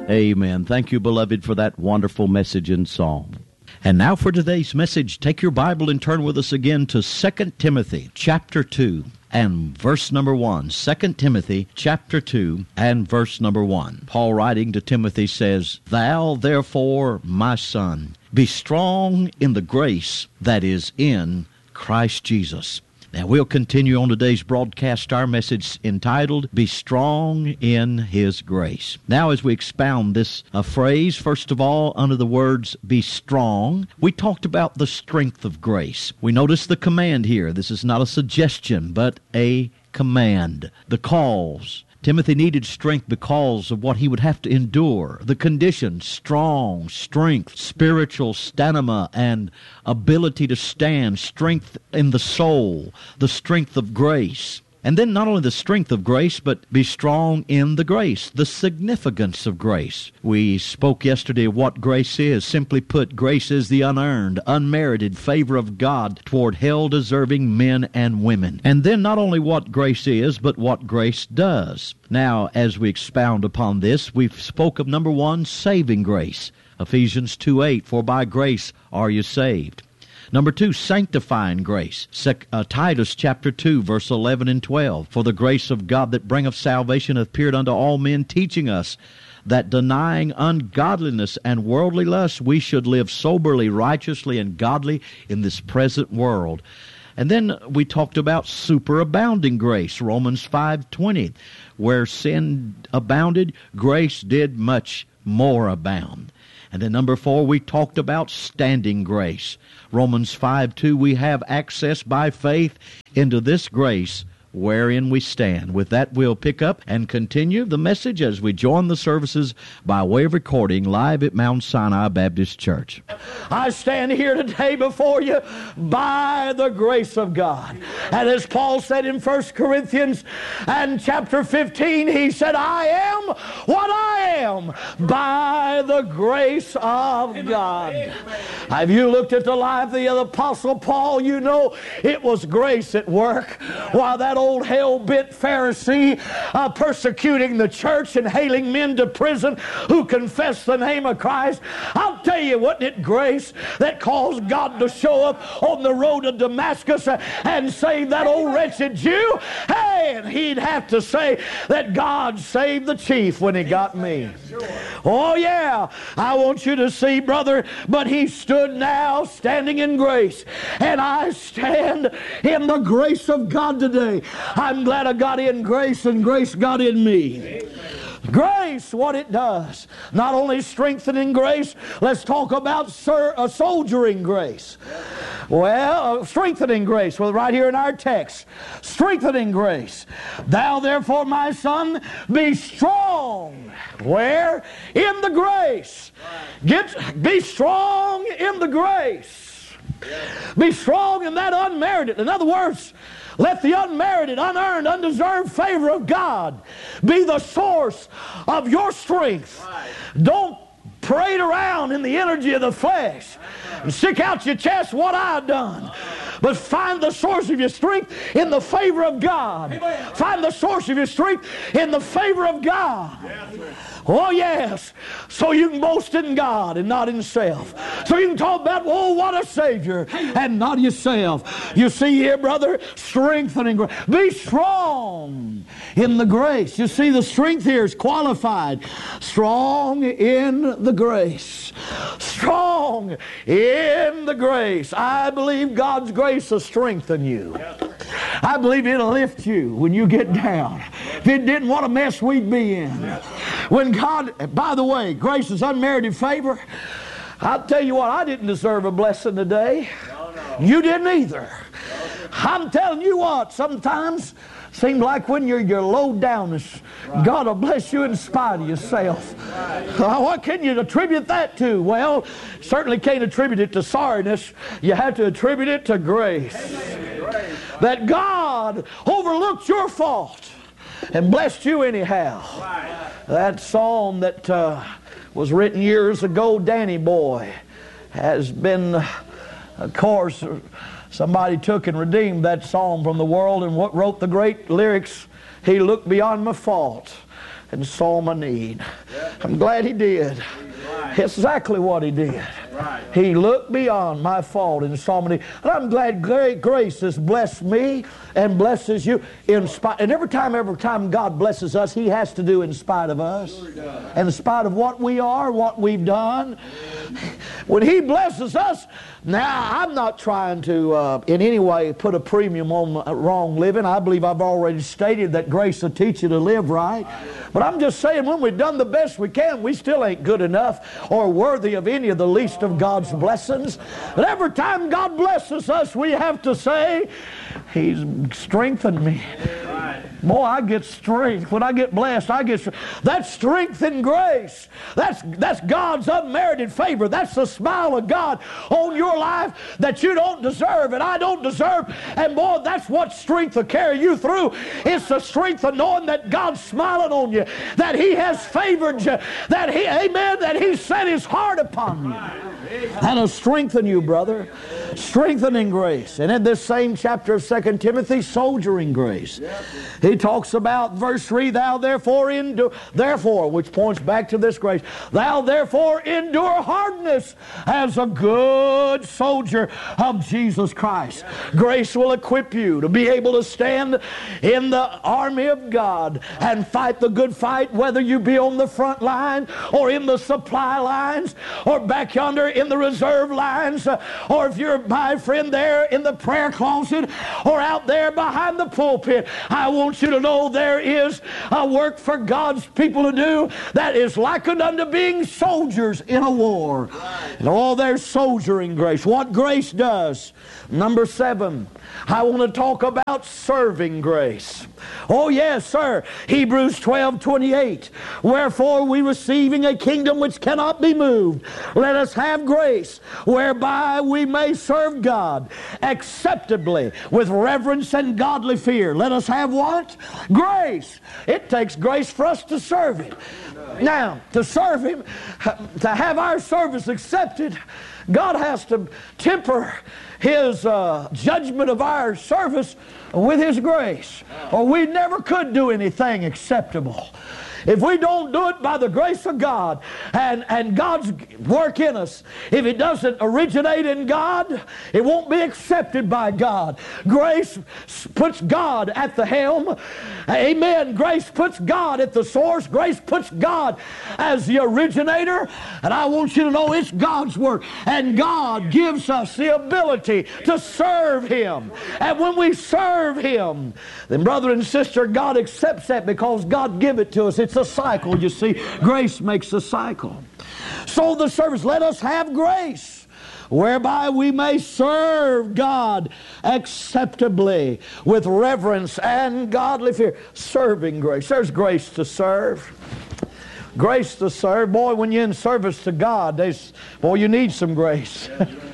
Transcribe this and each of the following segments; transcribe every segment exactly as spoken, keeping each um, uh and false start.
Amen. Thank you, beloved, for that wonderful message and song. And now for today's message, take your Bible and turn with us again to Second Timothy chapter two and verse number one. Second Timothy chapter two and verse number one. Paul writing to Timothy says, "Thou therefore, my son, be strong in the grace that is in Christ Jesus." Now, we'll continue on today's broadcast our message entitled, Be Strong in His Grace. Now, as we expound this uh, phrase, first of all, under the words, be strong, we talked about the strength of grace. We notice the command here. This is not a suggestion, but a command. The cause. Timothy needed strength because of what he would have to endure. The conditions, strong, strength, spiritual stamina, and ability to stand, strength in the soul, the strength of grace. And then not only the strength of grace, but be strong in the grace, the significance of grace. We spoke yesterday of what grace is. Simply put, grace is the unearned, unmerited favor of God toward hell-deserving men and women. And then not only what grace is, but what grace does. Now, as we expound upon this, we've spoke of number one, saving grace. Ephesians two eight, for by grace are you saved. Number two, sanctifying grace. Sec, uh, Titus chapter two, verse eleven and twelve. For the grace of God that bringeth salvation hath appeared unto all men, teaching us that denying ungodliness and worldly lust, we should live soberly, righteously, and godly in this present world. And then we talked about superabounding grace, Romans five twenty. Where sin abounded, grace did much more abound. And then number four, we talked about standing grace. Romans five two, we have access by faith into this grace wherein we stand. With that, we'll pick up and continue the message as we join the services by way of recording live at Mount Sinai Baptist Church. I stand here today before you by the grace of God. And as Paul said in First Corinthians and chapter fifteen, he said, I am what I am by the grace of God. Have you looked at the life of the Apostle Paul? You know it was grace at work. While that old hell-bent Pharisee uh, persecuting the church and hailing men to prison who confess the name of Christ, I'll tell you, wasn't it grace that caused God to show up on the road to Damascus and save that old wretched Jew? Hey, and he'd have to say that God saved the chief when he got me. Oh yeah, I want you to see, brother, but he stood now standing in grace, and I stand in the grace of God today. I'm glad I got in grace and grace got in me. Amen. Grace, what it does. Not only strengthening grace, let's talk about ser- uh, soldiering grace. Well, uh, strengthening grace, well, right here in our text. Strengthening grace. Thou therefore, my son, be strong. Where? In the grace. Get, be strong in the grace. Be strong in that unmerited. In other words, let the unmerited, unearned, undeserved favor of God be the source of your strength. Don't parade around in the energy of the flesh and stick out your chest what I've done. But find the source of your strength in the favor of God. Find the source of your strength in the favor of God. Oh, yes. So you can boast in God and not in self. So you can talk about, oh, what a Savior, and not yourself. You see here, brother, strengthening grace. Be strong in the grace. You see, the strength here is qualified. Strong in the grace. Strong in the grace. I believe God's grace will strengthen you. I believe it'll lift you when you get down. If it didn't, what a mess we'd be in. When God, by the way, grace is unmerited favor. I'll tell you what, I didn't deserve a blessing today. You didn't either. I'm telling you what, sometimes seems like when you're, you're low down, God will bless you in spite of yourself. Uh, what can you attribute that to? Well, certainly can't attribute it to sorriness. You have to attribute it to grace. That God overlooked your fault and blessed you anyhow. That psalm that uh, was written years ago, Danny Boy, has been, of course, somebody took and redeemed that psalm from the world and what wrote the great lyrics, He looked beyond my fault and saw my need. I'm glad He did. Exactly what He did. He looked beyond my fault and saw me. And I'm glad great grace has blessed me and blesses you in spite. And every time, every time God blesses us, He has to do in spite of us. And in spite of what we are, what we've done. When He blesses us, now I'm not trying to uh, in any way put a premium on wrong living. I believe I've already stated that grace will teach you to live right. But I'm just saying, when we've done the best we can, we still ain't good enough or worthy of any of the least of God's blessings. But every time God blesses us, we have to say, He's strengthened me. Boy, I get strength. When I get blessed, I get strength. That's strength and grace. That's, that's God's unmerited favor. That's the smile of God on your life that you don't deserve and I don't deserve. And boy, that's what strength will carry you through. It's the strength of knowing that God's smiling on you, that He has favored you, that He, amen, that He set His heart upon you. That'll strengthen you, brother. Strengthening grace. And in this same chapter of Second Timothy, soldiering grace. He talks about verse three, thou therefore endure, therefore, which points back to this grace, thou therefore endure hardness as a good soldier of Jesus Christ. Grace will equip you to be able to stand in the army of God and fight the good fight, whether you be on the front line or in the supply lines or back yonder in the reserve lines, or if you're my friend there in the prayer closet or out there behind the pulpit. I want you to know there is a work for God's people to do that is likened unto being soldiers in a war. And all their soldiering grace. What grace does. Number seven, I want to talk about serving grace. Oh yes, sir. Hebrews twelve twenty-eight. Wherefore we receiving a kingdom which cannot be moved, let us have grace whereby we may serve God acceptably with reverence and godly fear. Let us have what? Grace. It takes grace for us to serve Him. Now, to serve Him, to have our service accepted, God has to temper His uh, judgment of our service with His grace, or we never could do anything acceptable. If we don't do it by the grace of God and, and God's work in us, if it doesn't originate in God, it won't be accepted by God. Grace puts God at the helm. Amen. Grace puts God at the source. Grace puts God as the originator. And I want you to know it's God's work. And God gives us the ability to serve Him. And when we serve Him, then brother and sister, God accepts that because God give it to us. It's a cycle, you see. Grace makes a cycle. So the service, let us have grace whereby we may serve God acceptably with reverence and godly fear. Serving grace. There's grace to serve. Grace to serve. Boy, when you're in service to God, there's, boy, you need some grace.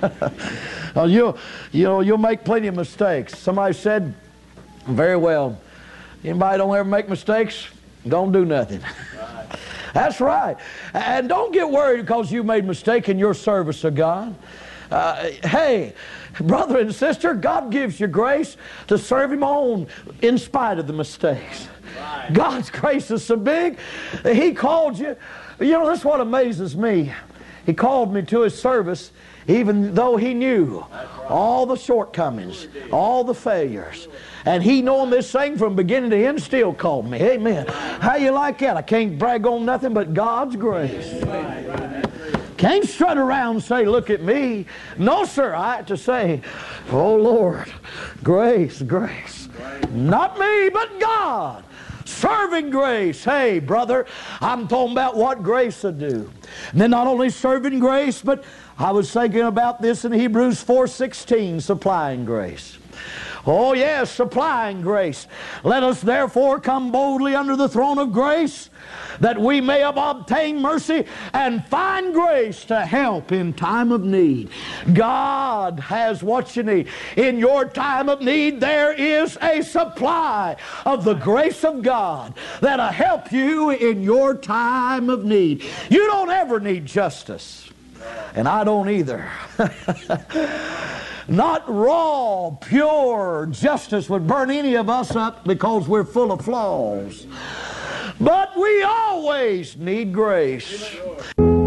you, you know, you'll make plenty of mistakes. Somebody said, very well, anybody don't ever make mistakes? Don't do nothing. Right. That's right. And don't get worried because you made a mistake in your service of God. Uh, hey, brother and sister, God gives you grace to serve Him on in spite of the mistakes. Right. God's grace is so big. He called you. You know, that's what amazes me. He called me to His service even though He knew all the shortcomings, all the failures. And He, knowing this thing from beginning to end, still called me. Amen. How you like that? I can't brag on nothing but God's grace. Can't strut around and say, look at me. No, sir. I have to say, oh, Lord, grace, grace. Not me, but God. Serving grace. Hey, brother, I'm talking about what grace will do. And then not only serving grace, but I was thinking about this in Hebrews four sixteen, supplying grace. Oh yes, supplying grace. Let us therefore come boldly under the throne of grace, that we may obtain mercy and find grace to help in time of need. God has what you need. In your time of need, there is a supply of the grace of God that'll help you in your time of need. You don't ever need justice. And I don't either. Not raw, pure justice would burn any of us up because we're full of flaws. But we always need grace.